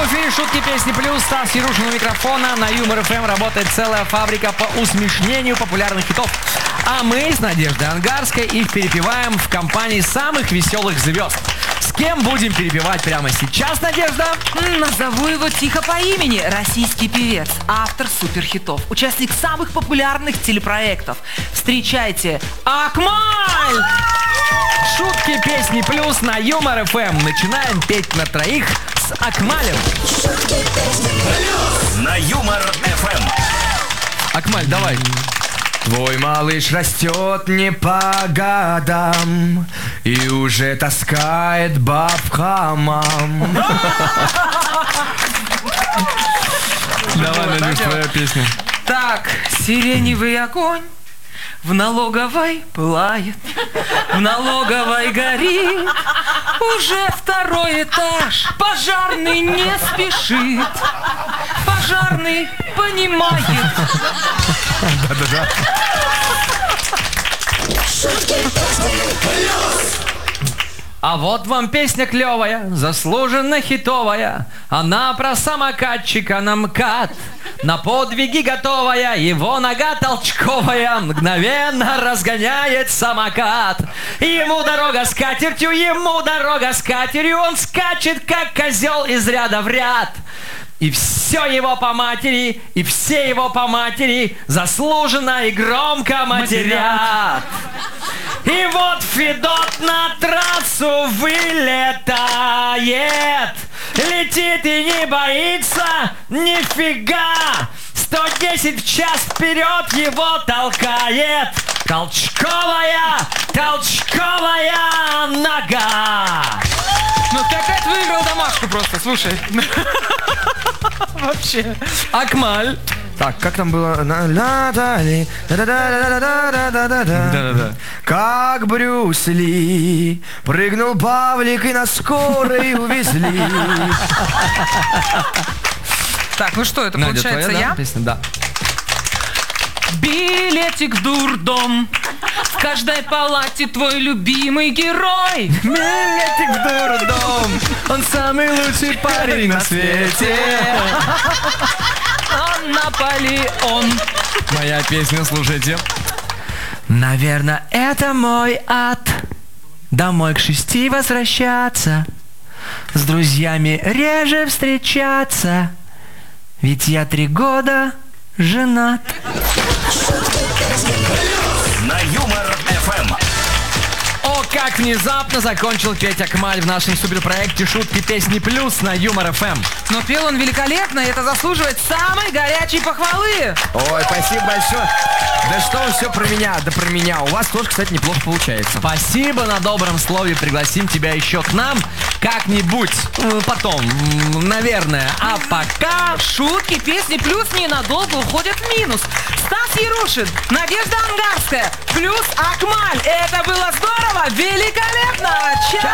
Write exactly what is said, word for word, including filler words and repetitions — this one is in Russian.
В эфире «Шутки, песни плюс». Стас Ярушин у микрофона. На Юмор эф эм работает целая фабрика по усмешнению популярных хитов. А мы с Надеждой Ангарской их перепеваем в компании самых веселых звезд. С кем будем перепевать прямо сейчас, Надежда? Назову его тихо по имени. Российский певец, автор суперхитов, участник самых популярных телепроектов. Встречайте, Акмаль! Шутки, песни плюс на Юмор эф эм. Начинаем петь на троих с Акмалем. Шутки, песни плюс на Юмор эф эм. Акмаль, давай. Твой малыш растет не по годам и уже таскает баб в хамам. Давай, Надюш, твоя песня. Так, сиреневый огонь в налоговой пылает, в налоговой горит уже второй этаж. Пожарный не спешит, пожарный понимает. Да-да-да. Шутки, песни плюс. А вот вам песня клевая, заслуженно хитовая. Она про самокатчика на МКАД. На подвиги готовая, его нога толчковая мгновенно разгоняет самокат. Ему дорога с катертью, ему дорога с катерью. Он скачет, как козел из ряда в ряд. И все его по матери, и все его по матери заслуженно и громко матерят. И вот Федот на трассу вылетает, летит и не боится нифига. сто десять в час вперед его толкает толчковая, толчковая нога. Ну ты опять выиграл домашку просто, слушай. Вообще. Акмаль. Так, как там было? Натали. Да-да-да. Как Брюс Ли. Прыгнул Павлик и на скорой увезли. Так, ну что, это Надя, получается твоя, я? да, песня? Да. Билетик в дурдом. В каждой палате твой любимый герой. Билетик в дурдом. Он самый лучший парень на свете. Он Наполеон. Моя песня, слушайте. Наверное, это мой ад. Домой к шести возвращаться. С друзьями реже встречаться. Ведь я три года женат. На Юмор эф эм. О, как внезапно закончил петь Акмаль в нашем суперпроекте «Шутки, песни плюс» на Юмор эф эм. Но пел он великолепно, и это заслуживает самой горячей похвалы. Ой, спасибо большое. Да что вы все про меня, да про меня. У вас тоже, кстати, неплохо получается. Спасибо на добром слове. Пригласим тебя еще к нам как-нибудь э, потом, м, наверное. А пока... Шутки, песни плюс ненадолго уходят в минус. Стас Ярушин, Надежда Ангарская, плюс Акмаль. Это было здорово, великолепно. Чао!